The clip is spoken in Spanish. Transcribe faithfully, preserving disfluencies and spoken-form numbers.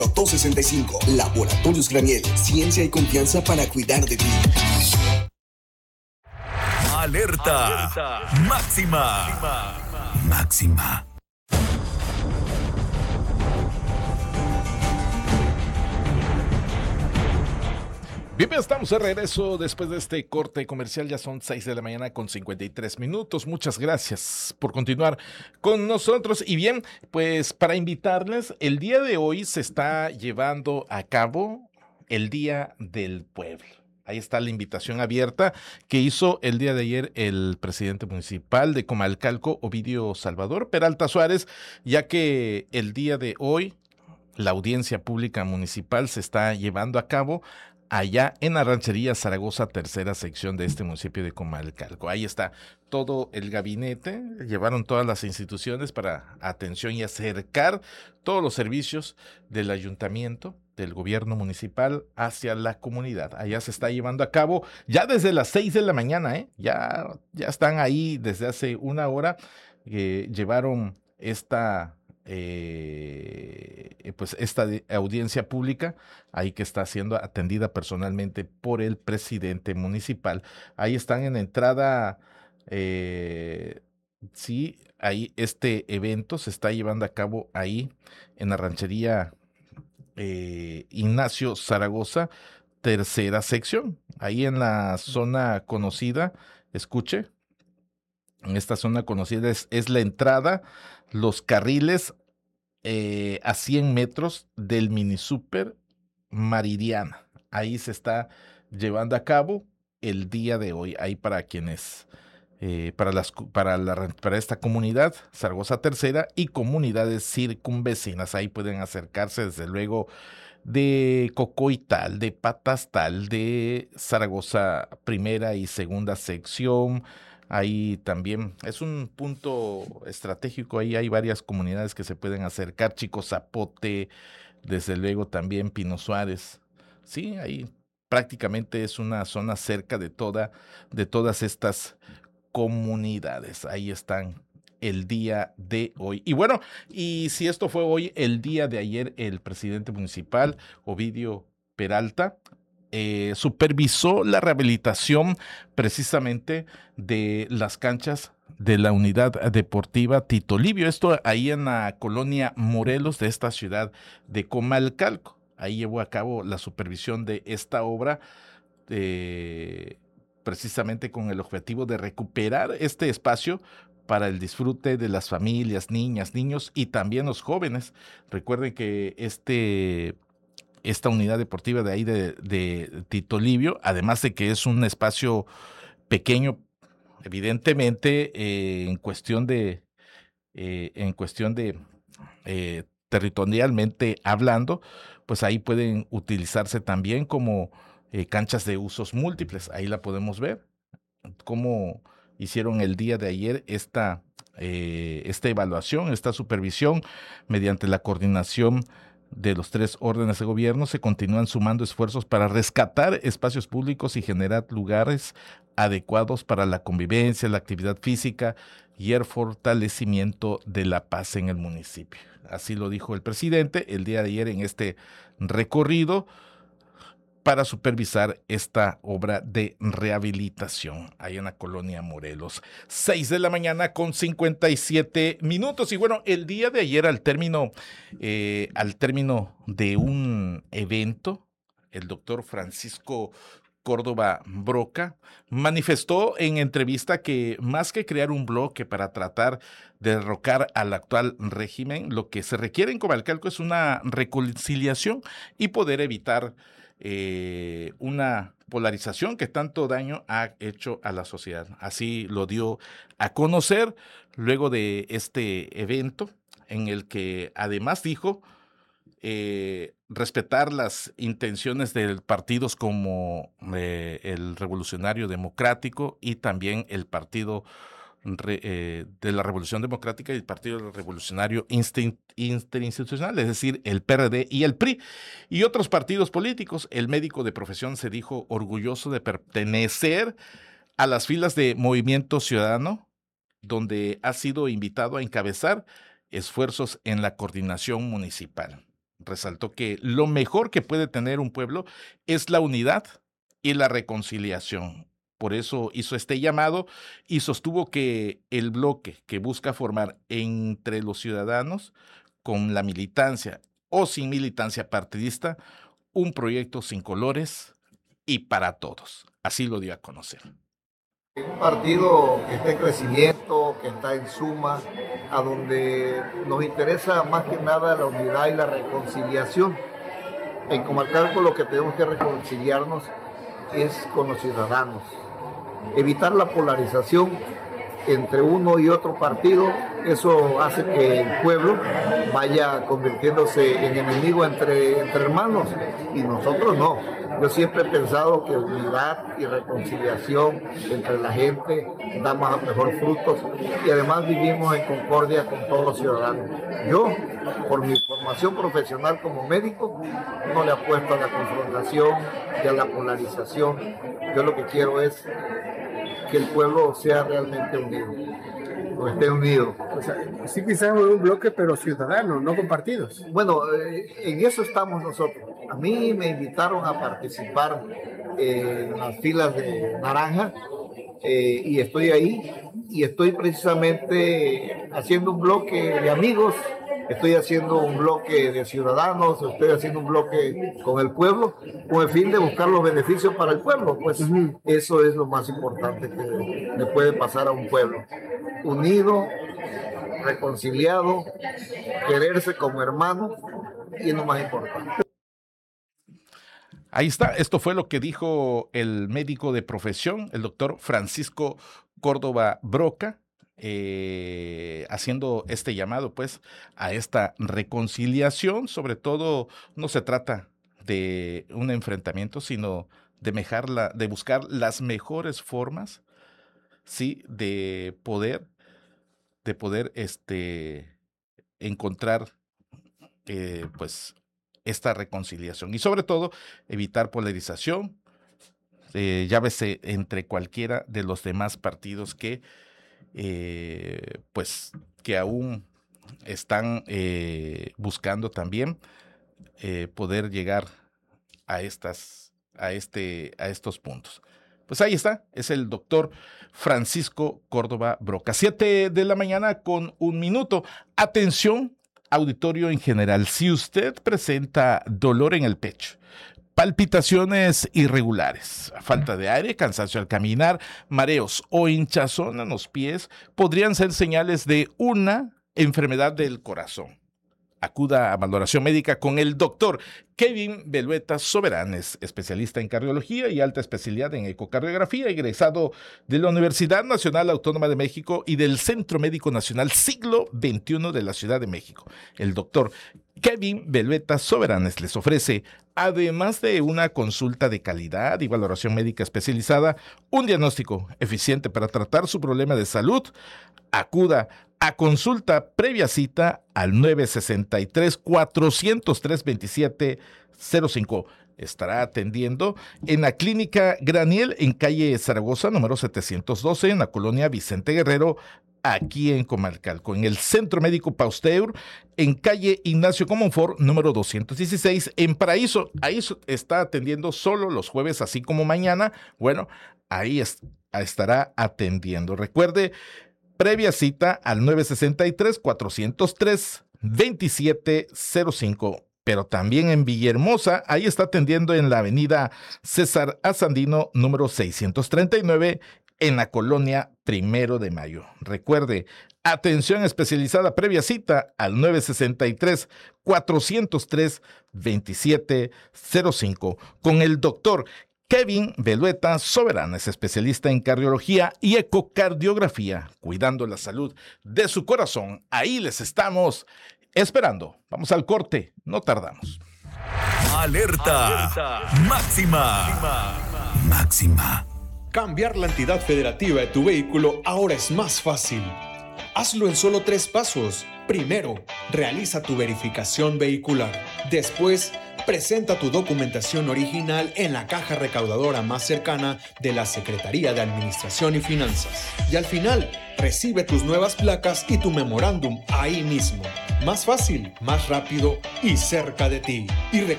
doscientos sesenta y cinco. Laboratorios Graniel. Ciencia y confianza para cuidar de ti. Alerta, Alerta. Máxima. Máxima. Máxima. Bien, estamos de regreso después de este corte comercial. Ya son seis de la mañana con cincuenta y tres minutos. Muchas gracias por continuar con nosotros. Y bien, pues para invitarles, el día de hoy se está llevando a cabo el Día del Pueblo. Ahí está la invitación abierta que hizo el día de ayer el presidente municipal de Comalcalco, Ovidio Salvador Peralta Suárez, ya que el día de hoy la audiencia pública municipal se está llevando a cabo allá en la ranchería Zaragoza, tercera sección de este municipio de Comalcalco. Ahí está todo el gabinete, llevaron todas las instituciones para atención y acercar todos los servicios del ayuntamiento, del gobierno municipal hacia la comunidad. Allá se está llevando a cabo ya desde las seis de la mañana, ¿eh? ya, ya están ahí desde hace una hora, eh, llevaron esta... Eh, pues esta audiencia pública ahí que está siendo atendida personalmente por el presidente municipal. Ahí están en la entrada, eh, sí, ahí este evento se está llevando a cabo ahí en la ranchería eh, Ignacio Zaragoza, tercera sección, ahí en la zona conocida, escuche, en esta zona conocida es, es la entrada, los carriles eh, a cien metros del mini super Maridiana. Ahí se está llevando a cabo el día de hoy. Ahí para quienes, eh, para, las, para, la, para esta comunidad, Zaragoza Tercera y comunidades circunvecinas. Ahí pueden acercarse desde luego de Cocoital, de Patastal, de Zaragoza Primera y Segunda Sección. Ahí también es un punto estratégico, ahí hay varias comunidades que se pueden acercar, Chico Zapote, desde luego también Pino Suárez. Sí, ahí prácticamente es una zona cerca de, toda, de todas estas comunidades. Ahí están el día de hoy. Y bueno, y si esto fue hoy, el día de ayer, el presidente municipal, Ovidio Peralta, Eh, supervisó la rehabilitación precisamente de las canchas de la unidad deportiva Tito Livio, esto ahí en la colonia Morelos de esta ciudad de Comalcalco. Ahí llevó a cabo la supervisión de esta obra, eh, precisamente con el objetivo de recuperar este espacio para el disfrute de las familias, niñas, niños y también los jóvenes. Recuerden que este... esta unidad deportiva de ahí de, de Tito Livio, además de que es un espacio pequeño, evidentemente, eh, en cuestión de, eh, en cuestión de eh, territorialmente hablando, pues ahí pueden utilizarse también como eh, canchas de usos múltiples. Ahí la podemos ver, cómo hicieron el día de ayer esta, eh, esta evaluación, esta supervisión mediante la coordinación de los tres órdenes de gobierno. Se continúan sumando esfuerzos para rescatar espacios públicos y generar lugares adecuados para la convivencia, la actividad física y el fortalecimiento de la paz en el municipio. Así lo dijo el presidente el día de ayer en este recorrido para supervisar esta obra de rehabilitación ahí en la colonia Morelos. Seis de la mañana con cincuenta y siete minutos. Y bueno, el día de ayer al término, eh, al término de un evento, el doctor Francisco Córdoba Broca manifestó en entrevista que más que crear un bloque para tratar de derrocar al actual régimen, lo que se requiere en Comalcalco es una reconciliación y poder evitar Eh, una polarización que tanto daño ha hecho a la sociedad. Así lo dio a conocer luego de este evento en el que además dijo eh, respetar las intenciones de partidos como eh, el Revolucionario Democrático y también el Partido Re, eh, de la Revolución Democrática y el Partido Revolucionario Interinstitucional, es decir, el P R D y el P R I, y otros partidos políticos. El médico de profesión se dijo orgulloso de pertenecer a las filas de Movimiento Ciudadano, donde ha sido invitado a encabezar esfuerzos en la coordinación municipal. resaltó que lo mejor que puede tener un pueblo es la unidad y la reconciliación. Por eso hizo este llamado y sostuvo que el bloque que busca formar entre los ciudadanos, con la militancia o sin militancia partidista, un proyecto sin colores y para todos. Así lo dio a conocer. Un partido que está en crecimiento, que está en suma, a donde nos interesa más que nada la unidad y la reconciliación. En Comalcalco lo que tenemos que reconciliarnos es con los ciudadanos. Evitar la polarización entre uno y otro partido, eso hace que el pueblo vaya convirtiéndose en enemigo entre, entre hermanos, y nosotros no. Yo siempre he pensado que unidad y reconciliación entre la gente da más mejor frutos, y además vivimos en concordia con todos los ciudadanos. Yo, por mi formación profesional como médico, no le apuesto a la confrontación y a la polarización. Yo lo que quiero es que el pueblo sea realmente unido, o esté unido. O sea, sí pensamos en un bloque, pero ciudadano, no con partidos. Bueno, eh, en eso estamos nosotros. A mí me invitaron a participar eh, en las filas de Naranja, eh, y estoy ahí, y estoy precisamente haciendo un bloque de amigos, estoy haciendo un bloque de ciudadanos, estoy haciendo un bloque con el pueblo, con el fin de buscar los beneficios para el pueblo. Pues uh-huh. Eso es lo más importante que le puede pasar a un pueblo. Unido, reconciliado, quererse como hermano, y es lo más importante. Ahí está, esto fue lo que dijo el médico de profesión, el doctor Francisco Córdoba Broca, Eh, haciendo este llamado pues a esta reconciliación. Sobre todo no se trata de un enfrentamiento, sino de, mejarla, de buscar las mejores formas, sí, de poder, de poder este, encontrar eh, pues esta reconciliación, y sobre todo evitar polarización, eh, llámese entre cualquiera de los demás partidos que Eh, pues que aún están eh, buscando también eh, poder llegar a estas, a este, a estos puntos. Pues ahí está, es el doctor Francisco Córdoba Broca. Siete de la mañana con un minuto. Atención, auditorio en general. Si usted presenta dolor en el pecho, palpitaciones irregulares, falta de aire, cansancio al caminar, mareos o hinchazón en los pies, podrían ser señales de una enfermedad del corazón. Acuda a valoración médica con el doctor Kevin Belueta Soberanes, especialista en cardiología y alta especialidad en ecocardiografía, egresado de la Universidad Nacional Autónoma de México y del Centro Médico Nacional Siglo veintiuno de la Ciudad de México. El doctor Kevin Belueta Soberanes les ofrece, además de una consulta de calidad y valoración médica especializada, un diagnóstico eficiente para tratar su problema de salud. Acuda a consulta previa cita al nueve sesenta y tres, cuatrocientos tres, veintisiete cero cinco. Estará atendiendo en la Clínica Graniel en calle Zaragoza, número setecientos doce, en la colonia Vicente Guerrero, aquí en Comalcalco. En el Centro Médico Pasteur, en calle Ignacio Comonfort, número doscientos dieciséis, en Paraíso. Ahí está atendiendo solo los jueves, así como mañana. Bueno, ahí es, estará atendiendo. Recuerde, previa cita al nueve sesenta y tres, cuatrocientos tres, veintisiete cero cinco. Pero también en Villahermosa, ahí está atendiendo en la avenida César Asandino, número seiscientos treinta y nueve, en la colonia Primero de Mayo. Recuerde, atención especializada previa cita al nueve sesenta y tres, cuatrocientos tres, veintisiete cero cinco con el doctor Kevin Belueta Soberanes, especialista en cardiología y ecocardiografía, cuidando la salud de su corazón. Ahí les estamos esperando. Vamos al corte, no tardamos. Alerta, Alerta. Máxima. Máxima. Máxima. Cambiar la entidad federativa de tu vehículo ahora es más fácil. Hazlo en solo tres pasos. Primero, realiza tu verificación vehicular. Después, presenta tu documentación original en la caja recaudadora más cercana de la Secretaría de Administración y Finanzas. Y al final, recibe tus nuevas placas y tu memorándum ahí mismo. más fácil, más rápido y cerca de ti. Y recuerda